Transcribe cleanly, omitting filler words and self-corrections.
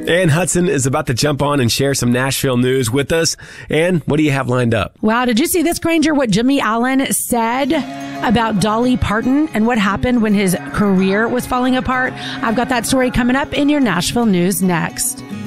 Ann Hudson is about to jump on and share some Nashville news with us. Ann, what do you have lined up? Wow, did you see this, Granger, what Jimmy Allen said about Dolly Parton and what happened when his career was falling apart? I've got that story coming up in your Nashville news next.